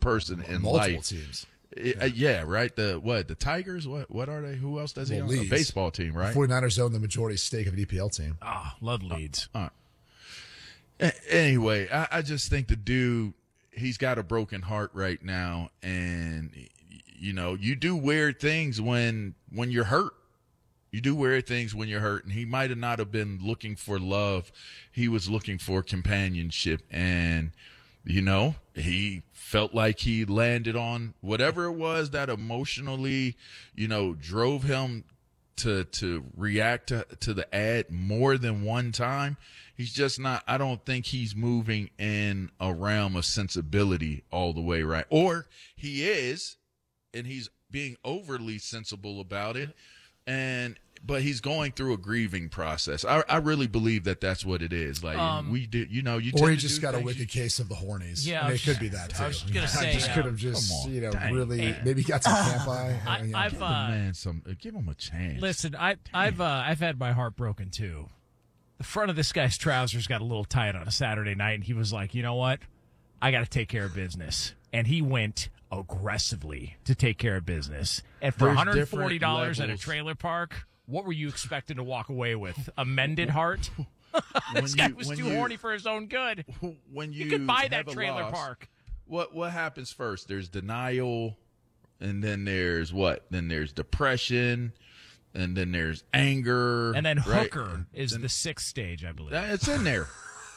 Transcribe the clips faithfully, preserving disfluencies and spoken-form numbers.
person in Multiple life. teams. It, yeah. Uh, yeah, right. The what? The Tigers. What? What are they? Who else does he well, own? Leeds. A baseball team, right? The 49ers own the majority stake of an E P L team. Ah, oh, love Leeds. Uh, uh, anyway, I, I just think the dude, he's got a broken heart right now, and you know, you do weird things when when you're hurt. You do weird things when you're hurt, and he might have not have been looking for love. He was looking for companionship, and you know, he felt like he landed on whatever it was that emotionally, you know, drove him to to react to, to the ad more than one time. He's just not, I don't think he's moving in a realm of sensibility all the way right. Or he is, and he's being overly sensible about it. And but he's going through a grieving process. I, I really believe that that's what it is. Like um, we did, you know, you or he to just do got a things wicked you, case of the hornies. Yeah, I mean, it just, could be that too. I was gonna say, I just uh, could have just, you know, Dang. really maybe got some camp eye. I, you know. I've give the uh, man some, uh, give him a chance. listen. I, I've uh, I've had my heart broken too. The front of this guy's trousers got a little tight on a Saturday night, and he was like, "You know what? I got to take care of business," and he went aggressively to take care of business. And for There's one hundred forty dollars at a levels. trailer park, what were you expecting to walk away with? A mended heart? This When guy you- was when too you- horny for his own good. When you, You could buy that have a trailer loss, park. What what happens first? There's denial, and then there's what? Then there's depression, and then there's anger, And then right? hooker is Then- the sixth stage, I believe. That- It's in there.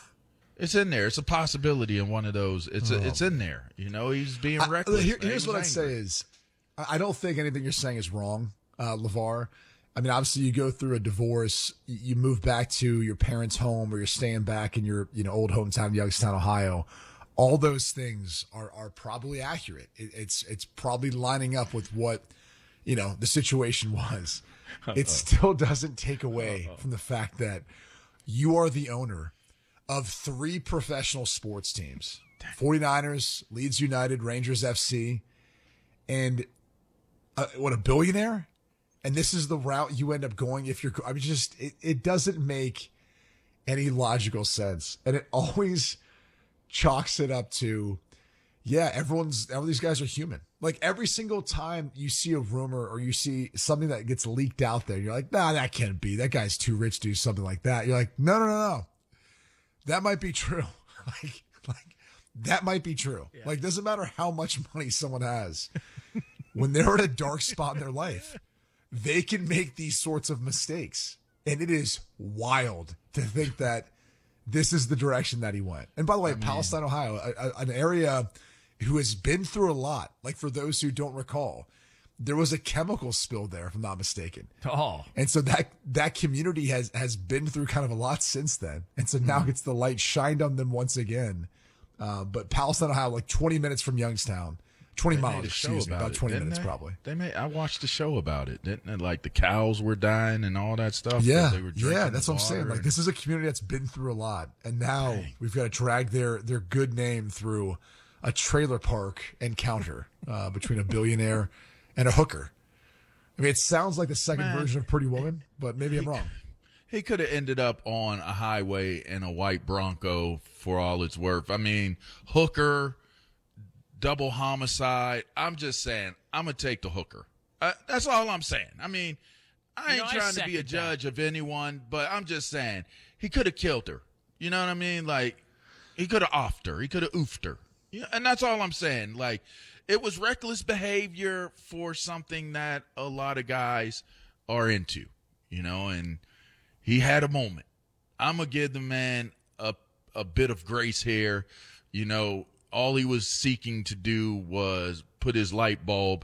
It's in there. It's a possibility in one of those. It's a, it's in there. You know, he's being I- reckless. here- man. here's He what I'd was say angry. is, I I don't think anything you're saying is wrong, uh, LeVar. I mean, obviously, you go through a divorce, y- you move back to your parents' home, or you're staying back in your you know old hometown, Youngstown, Ohio. All those things are are probably accurate. It, it's it's probably lining up with what you know the situation was. It still doesn't take away from the fact that you are the owner of three professional sports teams: 49ers, Leeds United, Rangers F C, and uh, what, a billionaire? And this is the route you end up going if you're, I mean, just, it, it doesn't make any logical sense. And it always chalks it up to, yeah, everyone's, all these guys are human. Like every single time you see a rumor or you see something that gets leaked out there, you're like, nah, that can't be. That guy's too rich to do something like that. You're like, no, no, no, no. That might be true. like, like that might be true. Yeah. Like, doesn't matter how much money someone has. When they're in a dark spot in their life, they can make these sorts of mistakes. And it is wild to think that this is the direction that he went. And by the way, I mean, Palestine, Ohio, a, a, an area who has been through a lot. Like for those who don't recall, there was a chemical spill there, if I'm not mistaken. Oh. And so that, that community has, has been through kind of a lot since then. And so now gets the light shined on them once again. Uh, but Palestine, Ohio, like twenty minutes from Youngstown. twenty They miles, made a excuse show me, about about it, twenty didn't minutes they? probably. They made. I watched the show about it, didn't it? Like the cows were dying and all that stuff. Yeah, they were drinking yeah, that's the what I'm saying. water Like and- this is a community that's been through a lot, and now Dang. we've got to drag their their good name through a trailer park encounter uh, between a billionaire and a hooker. I mean, it sounds like the second Man. version of Pretty Woman, but maybe I'm wrong. He could have ended up on a highway in a white Bronco for all it's worth. I mean, hooker, double homicide. I'm just saying, I'm going to take the hooker. Uh, that's all I'm saying. I mean, I You ain't know, I trying to be a second judge of anyone, but I'm just saying, he could have killed her. You know what I mean? Like, he could have offed her. He could have oofed her. Yeah, and that's all I'm saying. Like, it was reckless behavior for something that a lot of guys are into, you know, and he had a moment. I'm going to give the man a, a bit of grace here. You know, all he was seeking to do was put his light bulb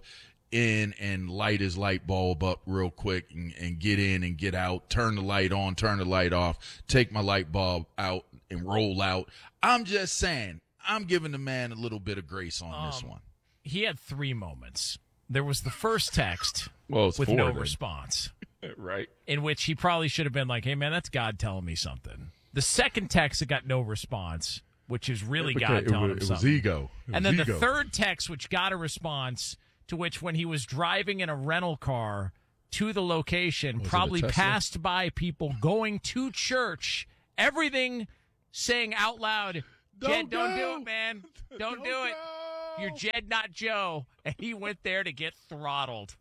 in and light his light bulb up real quick and, and get in and get out, turn the light on, turn the light off, take my light bulb out and roll out. I'm just saying, I'm giving the man a little bit of grace on um, this one. He had three moments. There was the first text Well, it's with four no then. response. Right. In which he probably should have been like, hey, man, that's God telling me something. The second text that got no response, which is really Because God it telling was, him it was something. ego. It And was then ego. the third text, which got a response, to which when he was driving in a rental car to the location, Was it a probably Tesla? passed by people going to church, everything saying out loud, Don't Kid, don't go. do it, man. Don't, do it. go. You're Jed, not Joe. And he went there to get throttled.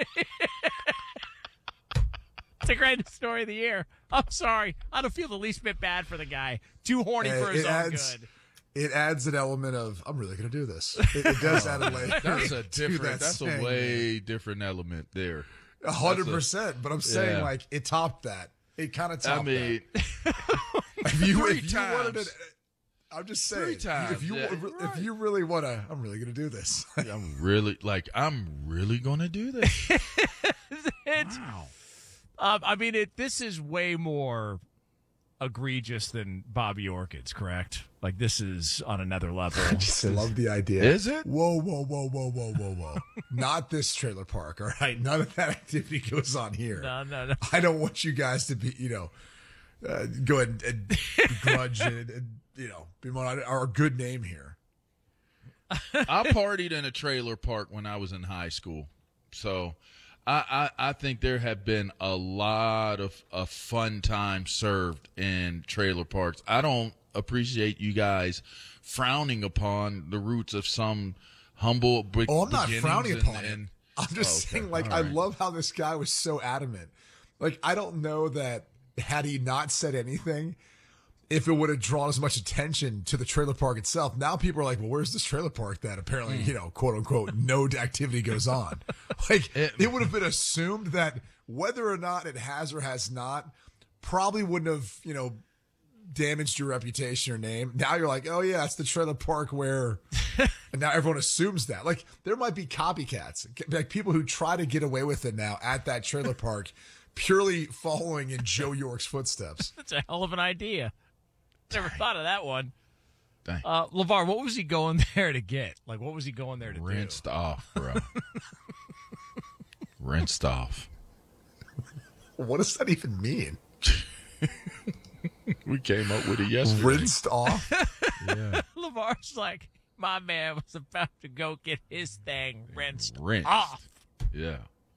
It's the greatest story of the year. I'm sorry. I don't feel the least bit bad for the guy. Too horny Uh, for his it own adds- good. It adds an element of I'm really going to do this. It, it does add a layer. That's a to different. that That's saying, a way different element there. A hundred that's a- percent. But I'm saying Yeah. like it topped that. It kind of topped I mean, that. If you, three if you wanted times. it, I'm just saying. Three times, If you yeah, if right. you really want to, I'm really going to do this. I'm really like I'm really gonna do this. It's, Wow. um, I mean, it. This is way more egregious than Bobby Orchid's, correct? Like, this is on another level. I just love the idea. Is it? Whoa, whoa, whoa, whoa, whoa, whoa, whoa. Not this trailer park, all right? None of that activity goes on here. No, no, no. I don't want you guys to be, you know, uh, go ahead and, and begrudge and, and, you know, be on our good name here. I partied in a trailer park when I was in high school, so I, I, I think there have been a lot of, of fun time served in trailer parks. I don't appreciate you guys frowning upon the roots of some humble be- Oh, I'm not beginnings frowning and- upon and- it. I'm just Oh, okay. saying, like, All I right. love how this guy was so adamant. Like, I don't know that had he not said anything, if it would have drawn as much attention to the trailer park itself. Now people are like, well, where's this trailer park that apparently, Hmm. you know, quote unquote, no activity goes on? Like, It- it would have been assumed that whether or not it has or has not, probably wouldn't have, you know, damaged your reputation or name. Now you're like, oh yeah, it's the trailer park where, and now everyone assumes that. Like, there might be copycats, like people who try to get away with it now at that trailer park, purely following in Joe York's footsteps. That's a hell of an idea. Never thought of that one. Dang. Uh, LeVar, what was he going there to get? Like, what was he going there to Rinsed do? off, bro. Rinsed off. What does that even mean? We came up with it yesterday. Rinsed off? Yeah. LeVar's like, my man was about to go get his thing rinsed Rinsed. off. Yeah.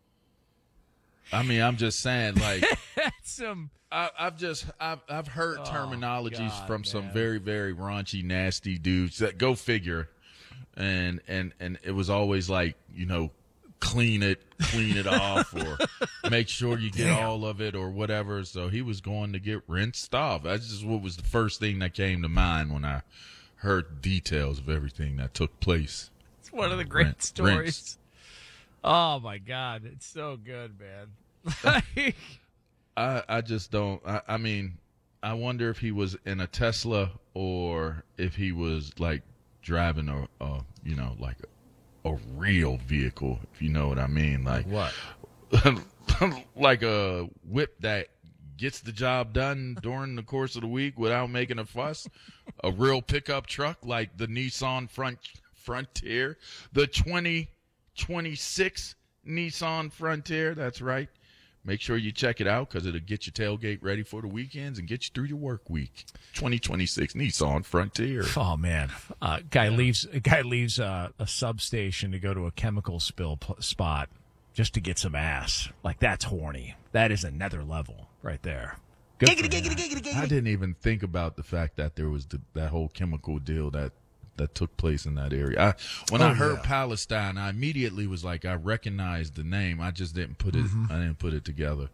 I mean, I'm just saying, like, That's some. I, I've just I've I've heard Oh, terminologies God, from some man. very very raunchy, nasty dudes that go figure, and and and it was always like, you know, clean it, clean it off, or make sure you get Damn. all of it or whatever. So he was going to get rinsed off. That's just what was the first thing that came to mind when I heard details of everything that took place. It's one of the great Rinsed. stories. Rinsed. Oh my God, it's so good, man. Like, I, I just don't. I, I mean, I wonder if he was in a Tesla or if he was like driving a, a you know, like a, a real vehicle, if you know what I mean. Like what? like a whip that gets the job done during the course of the week without making a fuss. A real pickup truck like the Nissan Front Frontier, the twenty twenty-six Nissan Frontier. That's right. Make sure you check it out because it'll get your tailgate ready for the weekends and get you through your work week. twenty twenty-six Nissan Frontier. Oh man, uh, guy leaves. A guy leaves uh, a substation to go to a chemical spill pl- spot just to get some ass. Like, that's horny. That is another level right there. Good for him. I didn't even think about the fact that there was the, that whole chemical deal that that took place in that area. I, when Oh, I heard yeah. Palestine, I immediately was like, I recognized the name. I just didn't put it. I didn't put it together.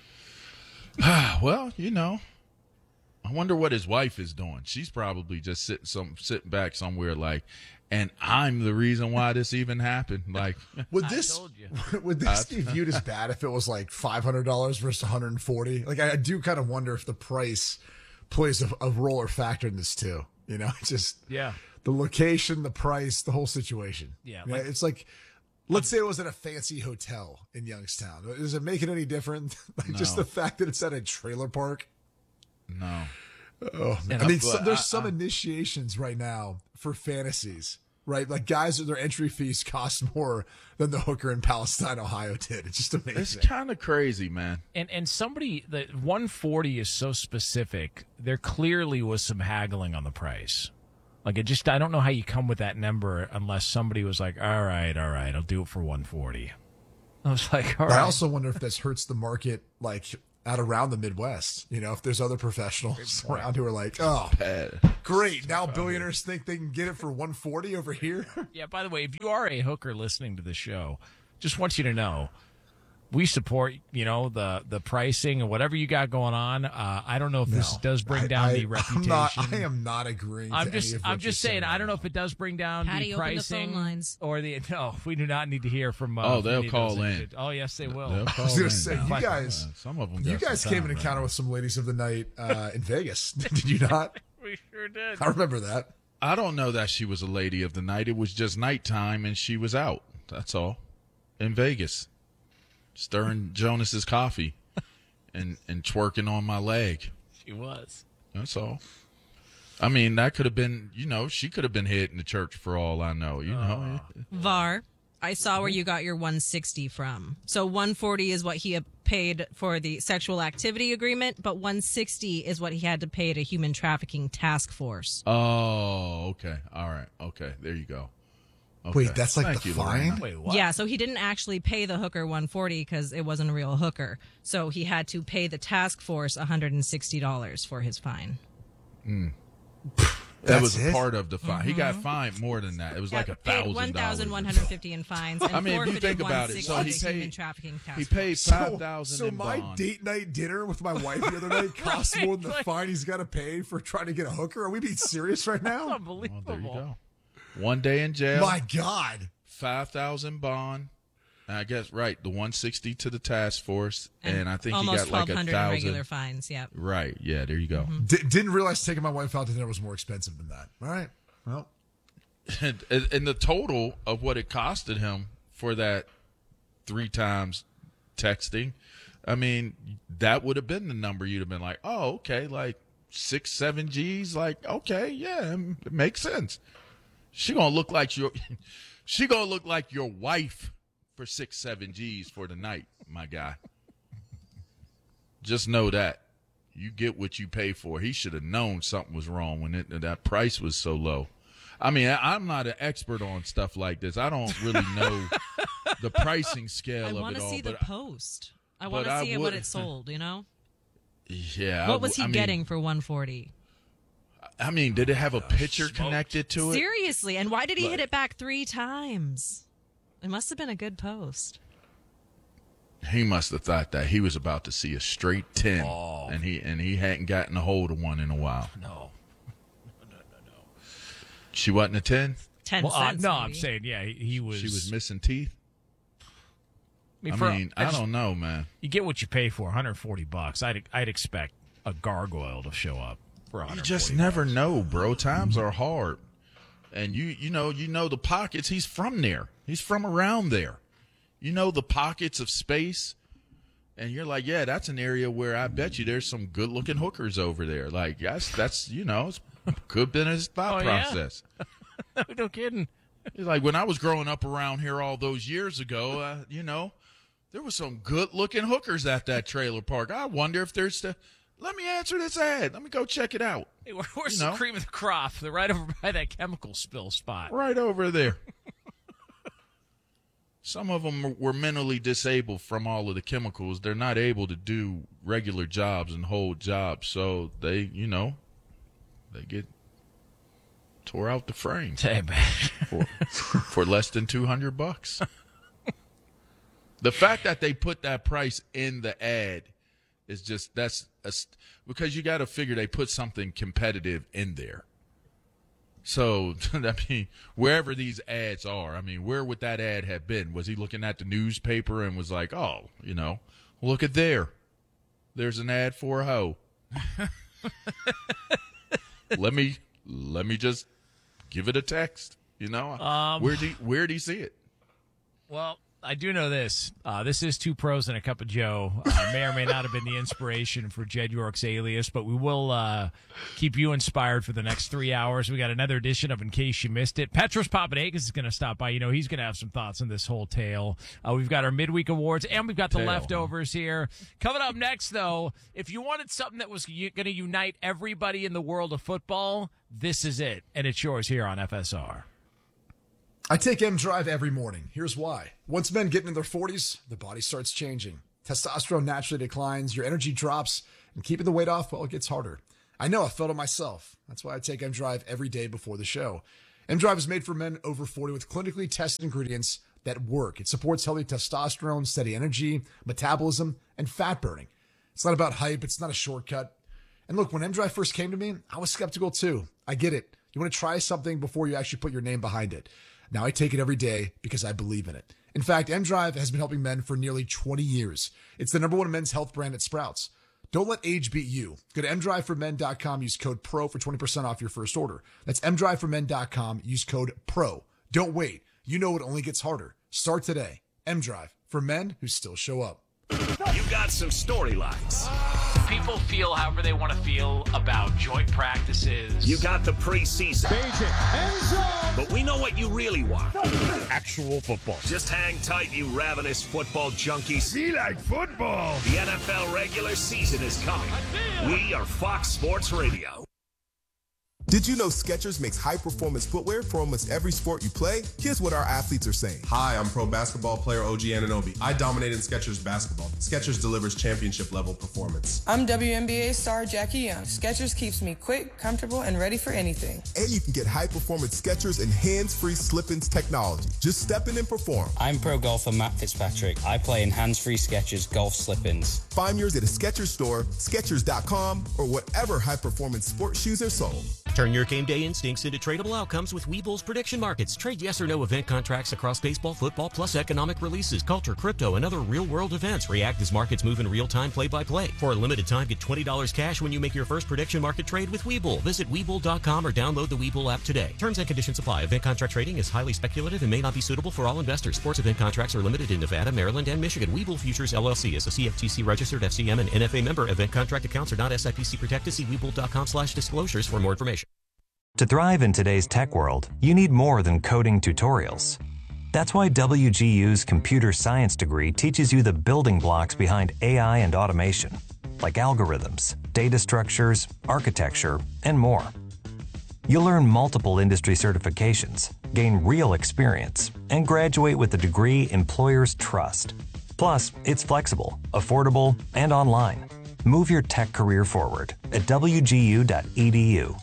Well, you know, I wonder what his wife is doing. She's probably just sitting some sitting back somewhere, like, and I'm the reason why this even happened. Like, Would I this told you. would this be viewed as bad if it was like five hundred dollars versus one hundred forty? Like, I, I do kind of wonder if the price plays a, a role or factor in this too. You know, it's just Yeah. the location, the price, the whole situation. Yeah, You know, like- it's like, let's say it was at a fancy hotel in Youngstown. Does it make it any different? Like, just No. the fact that it's at a trailer park. no. Oh, man. And I mean, I- so, but there's I- some I- initiations right now for fantasies, right? Like, guys, their entry fees cost more than the hooker in Palestine, Ohio did. It's just It's amazing. kind of crazy, man. And and somebody, the one forty is so specific. There clearly was some haggling on the price. Like, it just, I don't know how you come with that number unless somebody was like, all right, all right, I'll do it for one forty. I was like, all I right. also wonder if this hurts the market, like out around the Midwest. You know, if there's other professionals around who are like, oh, Bad. great. Now billionaires think they can get it for one forty over here. Yeah, by the way, if you are a hooker listening to the show, just want you to know we support, you know, the the pricing and whatever you got going on. Uh, I don't know if this No. does bring I- down I, the I'm reputation. not, I am not agreeing. I'm to just, any of I'm what just you're saying. I don't know right if it does bring down Patty, the open the pricing phone lines. or the. No, we do not need to hear from. Uh, Oh, from they'll any of call those in. individ- Oh, yes, they will. They'll now. I call was gonna in say, now. you guys, Uh, some of them you got guys some came time in right encounter now. with some ladies of the night uh, in Vegas. Did you not? We sure did. I remember that. I don't know that she was a lady of the night. It was just nighttime and she was out. That's all. In Vegas. Stirring Jonas's coffee and, and twerking on my leg. She was. That's all. I mean, that could have been, you know, she could have been hitting the church for all I know, you know. Var, I saw where you got your one sixty from. So one forty is what he had paid for the sexual activity agreement, but one sixty is what he had to pay to Human Trafficking Task Force. Oh, okay. All right. Okay. There you go. Okay. Wait, that's like Thank the you, fine? Lorena. Wait, what? Yeah, so he didn't actually pay the hooker one forty because it wasn't a real hooker. So he had to pay the task force one hundred sixty dollars for his fine. That That's was a it? part of the fine. He got fined more than that. It was like a paid thousand one thousand one dollars. hundred fifty in fines and I mean, if you forfeited think about it, so he one sixty to Human paid- Trafficking Task He Force. paid So, five thousand so in my bond. date night dinner with my wife the other night cost more than the fine he's got to pay for trying to get a hooker. Are we being serious right now? Unbelievable. Well, there you go. One day in jail. My God. Five thousand bond. And I guess right, the one sixty to the task force, and, I think he almost got like twelve a hundred in regular thousand. fines. Yeah. Right, yeah, there you go. D- didn't realize taking my wife out to dinner was more expensive than that. All right. Well, And, and the total of what it costed him for that three times texting, I mean, that would have been the number you'd have been like, oh, okay, like six, seven G's, like okay, yeah, it makes sense. She gonna look like your, she gonna look like your wife for six, seven G's for the night, my guy. Just know that you get what you pay for. He should have known something was wrong when it, that price was so low. I mean, I, I'm not an expert on stuff like this. I don't really know the pricing scale I of want it to all. see the but post. I want but to I see it would- what it sold, you know? yeah, I What w- was he I mean- getting for one forty? I mean, did it have a picture connected to it? Seriously, and why did he Like- hit it back three times? It must have been a good post. He must have thought that he was about to see a straight ten, Oh. and he and he hadn't gotten a hold of one in a while. No. She wasn't a ten. Ten Well, uh, cents. no, maybe. I'm saying, yeah, he, he was. She was missing teeth. I mean, I for- mean, I I just- don't know, man. You get what you pay for, one hundred forty bucks. I'd I'd expect a gargoyle to show up for one You hundred forty just never bucks. know, bro. Times are hard, and you you know you know the pockets. He's from there. He's from around there. You know the pockets of space, and you're like, yeah, that's an area where I bet you there's some good looking hookers over there. Like that's that's you know it's could been his thought Oh, yeah. process. No kidding. It's like when I was growing up around here all those years ago, uh, you know, there was some good-looking hookers at that trailer park. I wonder if there's the. Let me answer this ad. Let me go check it out. Hey, where- where's You the know. cream of the crop? They're right over by that chemical spill spot. Right over there. Some of them were mentally disabled from all of the chemicals. They're not able to do regular jobs and hold jobs, so they, you know, they get tore out the frame Hey, man. for, for less than two hundred bucks. The fact that they put that price in the ad is just that's a, because you got to figure they put something competitive in there. So I mean, wherever these ads are, I mean, where would that ad have been? Was he looking at the newspaper and was like, "Oh, you know, look at there, there's an ad for a hoe." let me let me just give it a text. You know, Um, where'd he where'd he see it? Well, I do know this. Uh, this is Two Pros and a Cup of Joe. Uh, may or may not have been the inspiration for Jed York's alias, but we will uh, keep you inspired for the next three hours. We got another edition of In Case You Missed It. Petros Papadakis is going to stop by. You know, he's going to have some thoughts on this whole tale. Uh, we've got our midweek awards, and we've got the Tale, huh? leftovers here. Coming up next, though, if you wanted something that was going to unite everybody in the world of football, this is it, and it's yours here on F S R. I take M Drive every morning. Here's why. Once men get into their forties, their body starts changing. Testosterone naturally declines, your energy drops, and keeping the weight off, well, it gets harder. I know, I felt it myself. That's why I take M-Drive every day before the show. M-Drive is made for men over forty with clinically tested ingredients that work. It supports healthy testosterone, steady energy, metabolism, and fat burning. It's not about hype. It's not a shortcut. And look, when M-Drive first came to me, I was skeptical too. I get it. You want to try something before you actually put your name behind it. Now I take it every day because I believe in it. In fact, M-Drive has been helping men for nearly twenty years. It's the number one men's health brand at Sprouts. Don't let age beat you. Go to m drive for men dot com. Use code PRO for twenty percent off your first order. That's m drive for men dot com. Use code PRO. Don't wait. You know it only gets harder. Start today. M-Drive for men who still show up. You got some storylines. People feel however they want to feel about joint practices. You got the preseason. But we know what you really want. Actual football. Just hang tight, you ravenous football junkies. Be like football. The N F L regular season is coming. We are Fox Sports Radio. Did you know Skechers makes high-performance footwear for almost every sport you play? Here's what our athletes are saying. Hi, I'm pro basketball player O G Anunoby. I dominate in Skechers basketball. Skechers delivers championship-level performance. I'm W N B A star Jackie Young. Skechers keeps me quick, comfortable, and ready for anything. And you can get high-performance Skechers and hands-free slip-ins technology. Just step in and perform. I'm pro golfer Matt Fitzpatrick. I play in hands-free Skechers golf slip-ins. Find yours at a Skechers store, Skechers dot com, or whatever high-performance sports shoes are sold. Turn your game day instincts into tradable outcomes with Webull's prediction markets. Trade yes or no event contracts across baseball, football, plus economic releases, culture, crypto, and other real-world events. React as markets move in real time, play-by-play. For a limited time, get twenty dollars cash when you make your first prediction market trade with Webull. Visit Webull dot com or download the Webull app today. Terms and conditions apply. Event contract trading is highly speculative and may not be suitable for all investors. Sports event contracts are limited in Nevada, Maryland, and Michigan. Webull Futures, L L C is a C F T C registered F C M and N F A member. Event contract accounts are not S I P C protected. See Webull dot com slash disclosures for more information. To thrive in today's tech world, you need more than coding tutorials. That's why W G U's computer science degree teaches you the building blocks behind A I and automation, like algorithms, data structures, architecture, and more. You'll earn multiple industry certifications, gain real experience, and graduate with a degree employers trust. Plus, it's flexible, affordable, and online. Move your tech career forward at w g u dot e d u.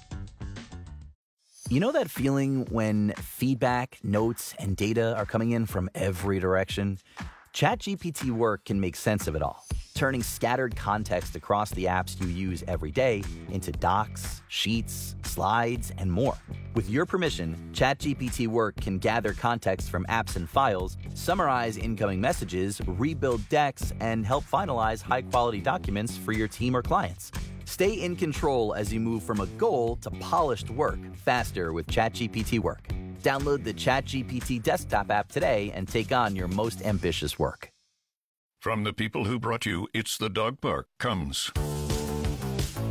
You know that feeling when feedback, notes, and data are coming in from every direction? ChatGPT Work can make sense of it all, turning scattered context across the apps you use every day into docs, sheets, slides, and more. With your permission, ChatGPT Work can gather context from apps and files, summarize incoming messages, rebuild decks, and help finalize high-quality documents for your team or clients. Stay in control as you move from a goal to polished work faster with ChatGPT Work. Download the ChatGPT desktop app today and take on your most ambitious work. From the people who brought you It's the Dog Park comes